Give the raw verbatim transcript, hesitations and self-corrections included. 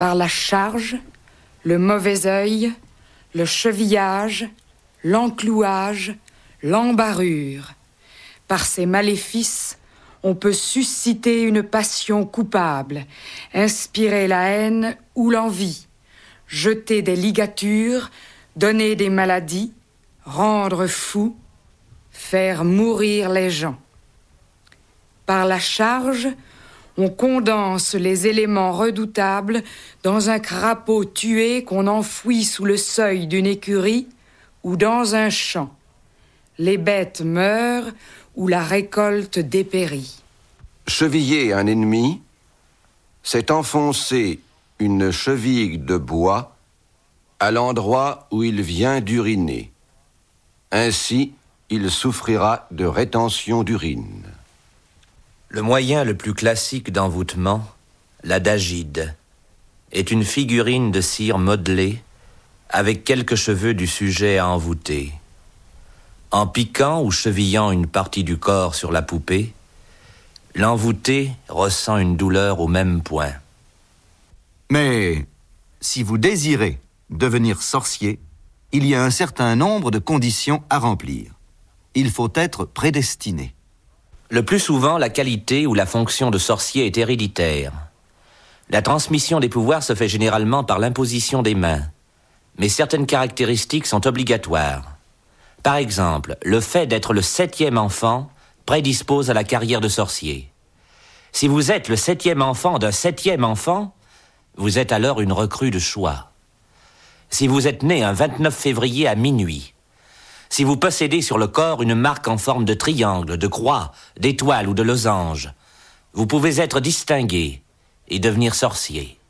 par la charge, le mauvais œil, le chevillage, l'enclouage, l'embarrure. Par ces maléfices, on peut susciter une passion coupable, inspirer la haine ou l'envie, jeter des ligatures, donner des maladies, rendre fou, faire mourir les gens. Par la charge, on condense les éléments redoutables dans un crapaud tué qu'on enfouit sous le seuil d'une écurie ou dans un champ. Les bêtes meurent ou la récolte dépérit. Cheviller un ennemi, c'est enfoncer une cheville de bois à l'endroit où il vient d'uriner. Ainsi, il souffrira de rétention d'urine. Le moyen le plus classique d'envoûtement, l'adagide, est une figurine de cire modelée avec quelques cheveux du sujet à envoûter. En piquant ou chevillant une partie du corps sur la poupée, l'envoûté ressent une douleur au même point. Mais si vous désirez devenir sorcier, il y a un certain nombre de conditions à remplir. Il faut être prédestiné. Le plus souvent, la qualité ou la fonction de sorcier est héréditaire. La transmission des pouvoirs se fait généralement par l'imposition des mains, mais certaines caractéristiques sont obligatoires. Par exemple, le fait d'être le septième enfant prédispose à la carrière de sorcier. Si vous êtes le septième enfant d'un septième enfant, vous êtes alors une recrue de choix. Si vous êtes né un vingt-neuf février à minuit, si vous possédez sur le corps une marque en forme de triangle, de croix, d'étoile ou de losange, vous pouvez être distingué et devenir sorcier.